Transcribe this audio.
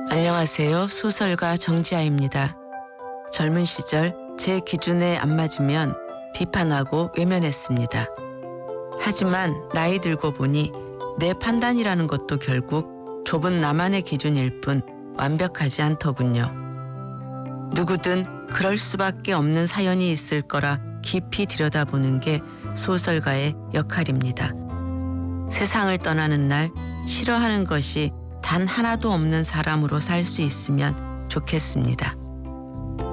안녕하세요. 소설가 정지아입니다. 젊은 시절 제 기준에 안 맞으면 비판하고 외면했습니다. 하지만 나이 들고 보니 내 판단이라는 것도 결국 좁은 나만의 기준일 뿐 완벽하지 않더군요. 누구든 그럴 수밖에 없는 사연이 있을 거라 깊이 들여다보는 게 소설가의 역할입니다. 세상을 떠나는 날 싫어하는 것이 단 하나도 없는 사람으로 살 수 있으면 좋겠습니다.